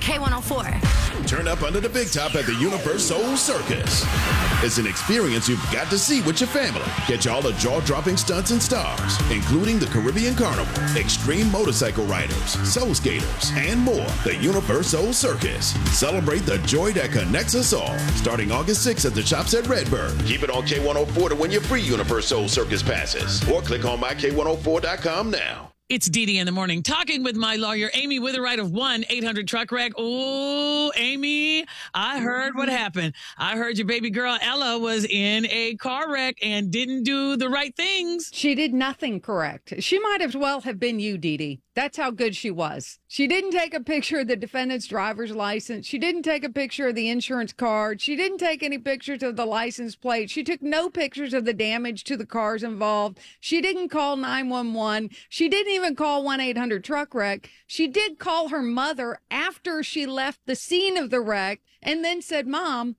K104. Turn up under the big top at the Universal Circus. It's an experience you've got to see with your family. Catch all the jaw-dropping stunts and stars, including the Caribbean Carnival, extreme motorcycle riders, soul skaters, and more. The Universal Circus. Celebrate the joy that connects us all. Starting August 6th at the shops at Redbird. Keep it on K104 to win your free Universal Circus passes. Or click on myK104.com now. It's Dee Dee in the morning, talking with my lawyer, Amy Witherite of 1-800-TRUCK-WRECK. Oh, Amy, I heard what happened. I heard your baby girl, Ella, was in a car wreck and didn't do the right things. She did nothing correct. She might as well have been you, Dee Dee. That's how good she was. She didn't take a picture of the defendant's driver's license. She didn't take a picture of the insurance card. She didn't take any pictures of the license plate. She took no pictures of the damage to the cars involved. She didn't call 911. She didn't even call 1-800-TRUCK-WRECK. She did call her mother after she left the scene of the wreck and then said, Mom,